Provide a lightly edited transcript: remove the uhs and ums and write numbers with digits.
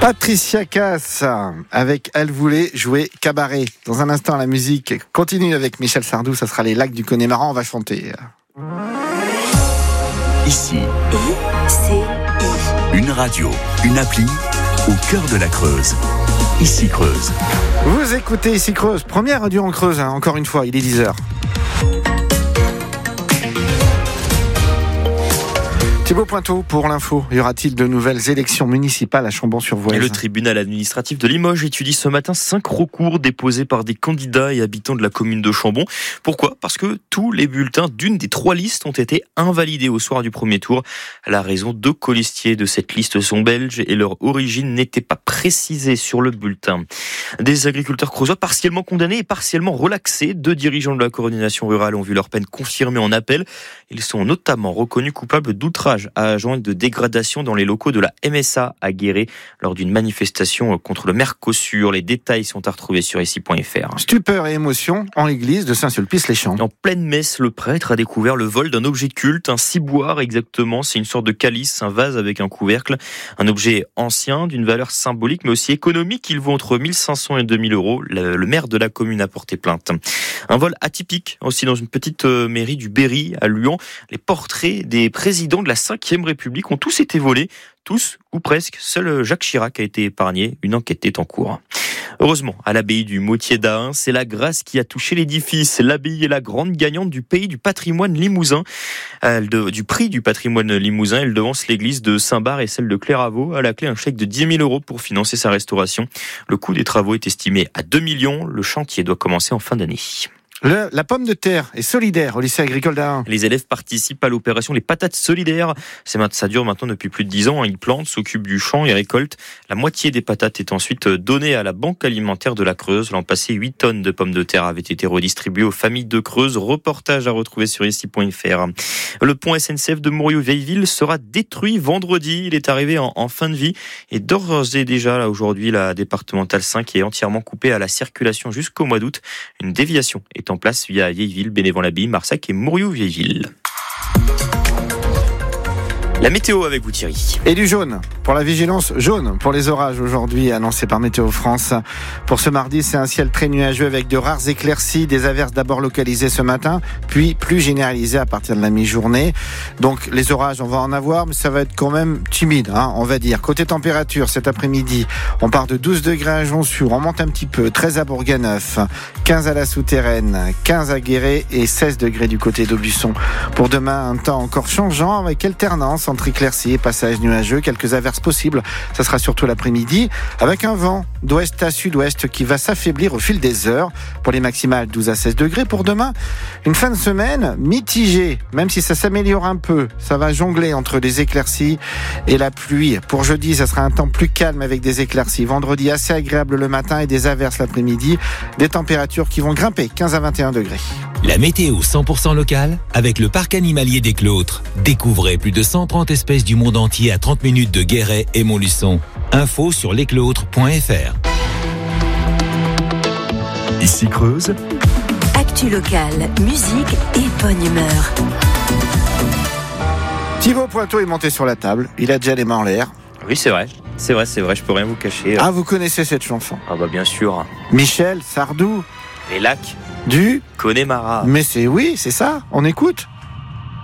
Patricia Cass avec Elle voulait jouer cabaret. Dans un instant, la musique continue avec Michel Sardou. Ça sera les lacs du Connemara. On va chanter. Ici, une radio, une appli au cœur de la Creuse. Ici Creuse. Vous écoutez Ici Creuse, première radio en Creuse, encore une fois, il est 10h. Thibaut Pointeau pour l'info. Y aura-t-il de nouvelles élections municipales à Chambon-sur-Voueize ? Le tribunal administratif de Limoges étudie ce matin 5 recours déposés par des candidats et habitants de la commune de Chambon. Pourquoi ? Parce que tous les bulletins d'une des 3 listes ont été invalidés au soir du premier tour. La raison, 2 colistiers de cette liste sont belges et leur origine n'était pas précisée sur le bulletin. Des agriculteurs creusois partiellement condamnés et partiellement relaxés. 2 dirigeants de la coordination rurale ont vu leur peine confirmée en appel. Ils sont notamment reconnus coupables d'outrage à agent et de dégradation dans les locaux de la MSA à Guéret lors d'une manifestation contre le Mercosur. Les détails sont à retrouver sur ici.fr. Stupeur et émotion en l'église de Saint-Sulpice-les-Champs. En pleine messe, le prêtre a découvert le vol d'un objet culte, un ciboire exactement. C'est une sorte de calice, un vase avec un couvercle. Un objet ancien, d'une valeur symbolique mais aussi économique. Il vaut entre 1500 et 2000 euros. Le maire de la commune a porté plainte. Un vol atypique aussi dans une petite mairie du Berry à Luant. Les portraits des présidents de la 5e République ont tous été volés, tous ou presque. Seul Jacques Chirac a été épargné. Une enquête est en cours. Heureusement, à l'abbaye du Motier d'Ahun, c'est la grâce qui a touché l'édifice. L'abbaye est la grande gagnante du pays du patrimoine limousin. Du prix du patrimoine limousin, elle devance l'église de Saint-Bar et celle de Clairvaux. À la clé, un chèque de 10 000 euros pour financer sa restauration. Le coût des travaux est estimé à 2 millions. Le chantier doit commencer en fin d'année. La pomme de terre est solidaire au lycée agricole d'Ahun. Les élèves participent à l'opération Les Patates Solidaires. Ça dure maintenant depuis plus de 10 ans. Ils plantent, s'occupent du champ et récoltent. La moitié des patates est ensuite donnée à la Banque alimentaire de la Creuse. L'an passé, 8 tonnes de pommes de terre avaient été redistribuées aux familles de Creuse. Reportage à retrouver sur ici.fr. Le pont SNCF de Mourioux-Vieilleville sera détruit vendredi. Il est arrivé en fin de vie. Et d'ores et déjà, là, aujourd'hui, la départementale 5 est entièrement coupée à la circulation jusqu'au mois d'août. Une déviation est en place via Vieilleville, Bénévent-l'Abbaye, Marsac et Mourioux-Vieilleville. La météo avec vous Thierry. Et du jaune pour la vigilance jaune pour les orages aujourd'hui annoncés par Météo France. Pour ce mardi, c'est un ciel très nuageux avec de rares éclaircies, des averses d'abord localisées ce matin, puis plus généralisées à partir de la mi-journée. Donc les orages, on va en avoir, mais ça va être quand même timide, on va dire. Côté température, cet après-midi, on part de 12 degrés à Jonçour, on monte un petit peu, 13 à Bourganeuf, 15 à la Souterraine, 15 à Guéret et 16 degrés du côté d'Aubusson. Pour demain, un temps encore changeant avec alternance entre éclaircies et passages nuageux, quelques averses possibles. Ça sera surtout l'après-midi avec un vent d'ouest à sud-ouest qui va s'affaiblir au fil des heures. Pour les maximales, 12 à 16 degrés. Pour demain, une fin de semaine mitigée, même si ça s'améliore un peu. Ça va jongler entre des éclaircies et la pluie. Pour jeudi, ça sera un temps plus calme avec des éclaircies. Vendredi, assez agréable le matin et des averses l'après-midi. Des températures qui vont grimper, 15 à 21 degrés. La météo 100% locale avec le parc animalier des Clôtres. Découvrez plus de 130 espèces du monde entier à 30 minutes de Guéret et Montluçon. Info sur lesclôtres.fr. Ici Creuse. Actu locale, musique et bonne humeur. Thibaut Pointeau est monté sur la table. Il a déjà les mains en l'air. Oui, c'est vrai. Je peux rien vous cacher. Ah, vous connaissez cette chanson ? Ah bah bien sûr. Michel Sardou. Les lacs Du Connemara. Mais c'est ça, on écoute.